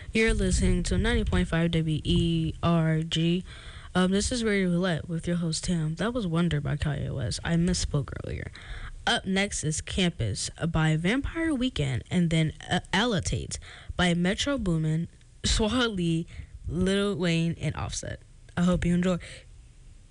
You're listening to 90.5 WERG. This is Radio Roulette with your host Tim. That was Wonder by Kanye West. I misspoke earlier. Up next is Campus by Vampire Weekend, and then Allocate by Metro Boomin, Swah Lee, Lil Wayne, and Offset. I hope you enjoy.